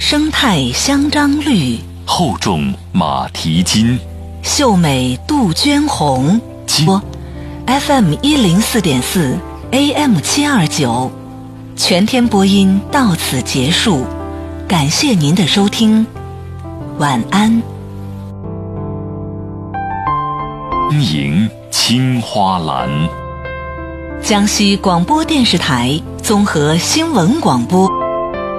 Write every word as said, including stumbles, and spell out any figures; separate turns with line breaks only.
生态香樟绿，
厚重马蹄金，
秀美杜鹃红。播 F M 一零四点四 A M 七二九，全天播音到此结束，感谢您的收听，晚安。
欢迎青花蓝，
江西广播电视台综合新闻广播。